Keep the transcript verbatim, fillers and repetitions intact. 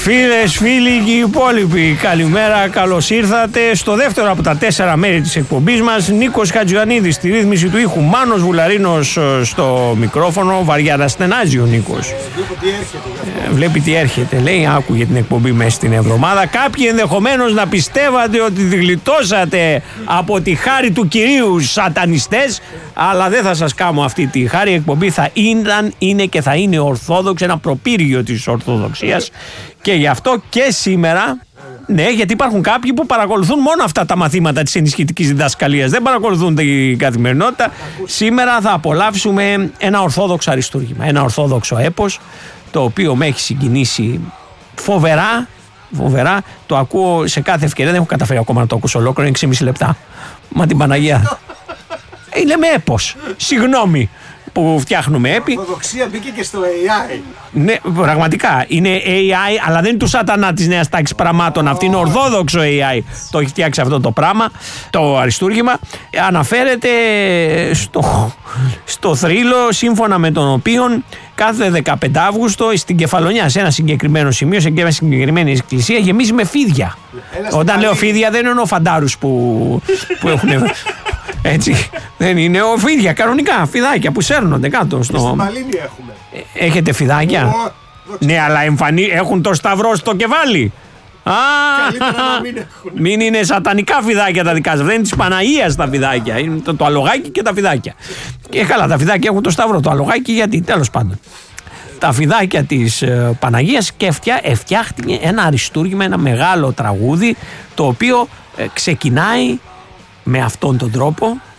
Φίλες, φίλοι και οι υπόλοιποι, καλημέρα, καλώς ήρθατε στο δεύτερο από τα τέσσερα μέρη της εκπομπής μας. Νίκος Χατζιωαννίδης στη ρύθμιση του ήχου, Μάνος Βουλαρίνος στο μικρόφωνο. Βαριά να στενάζει ο Νίκος. Ε, βλέπω τι έρχεται. Ε, βλέπει τι έρχεται, λέει, άκουγε την εκπομπή μέσα στην εβδομάδα. Κάποιοι ενδεχομένως να πιστεύατε ότι γλιτώσατε από τη χάρη του κυρίου σατανιστές, αλλά δεν θα σας κάνω αυτή τη χάρη. Η εκπομπή θα ήταν, είναι και θα είναι ορθόδοξη, ένα προπύργιο της Ορθοδοξίας. Και γι' αυτό και σήμερα, ναι, γιατί υπάρχουν κάποιοι που παρακολουθούν μόνο αυτά τα μαθήματα της ενισχυτικής διδασκαλίας, δεν παρακολουθούν την καθημερινότητα. Σήμερα θα απολαύσουμε ένα ορθόδοξο αριστούργημα, ένα ορθόδοξο έπος, το οποίο με έχει συγκινήσει φοβερά. Φοβερά, το ακούω σε κάθε ευκαιρία, δεν έχω καταφέρει ακόμα να το ακούσω ολόκληρο, είναι έξι και μισό λεπτά. Μα την Παναγία. Είναι με έπος, συγγνώμη που φτιάχνουμε έπι. Η Ορθοδοξία μπήκε και στο έι άι. Ναι, πραγματικά. Είναι έι άι, αλλά δεν είναι του σατανά της νέας τάξης πραγμάτων. Αυτή είναι ορθόδοξο έι άι. Το έχει φτιάξει αυτό το πράγμα, το αριστούργημα. Αναφέρεται στο, στο θρύλο, σύμφωνα με τον οποίο κάθε δεκαπέντε Αυγούστου στην Κεφαλονιά, σε ένα συγκεκριμένο σημείο, σε μια συγκεκριμένη εκκλησία, γεμίζει με φίδια. Έλα, όταν λέω φίδια, δεν εννοώ φαντάρους που, που έχουν. Έτσι, δεν είναι ο φίδια, κανονικά φιδάκια που σέρνονται κάτω στο. Στη Μαλίνη έχουμε. Έχετε φιδάκια? Ο, ναι, αλλά εμφανί... έχουν το σταυρό στο κεφάλι. Α, να μην έχουν. Μην είναι σατανικά φιδάκια τα δικά σας. Δεν είναι της Παναγίας τα φιδάκια. Είναι το, το αλογάκι και τα φιδάκια. Και καλά, τα φιδάκια έχουν το σταυρό. Το αλογάκι γιατί, τέλος πάντων. Τα φιδάκια της ε, Παναγίας, και φτιά, φτιάχτηκε ένα αριστούργημα, ένα μεγάλο τραγούδι, το οποίο ε, ξεκινάει με αυτόν τον τρόπο.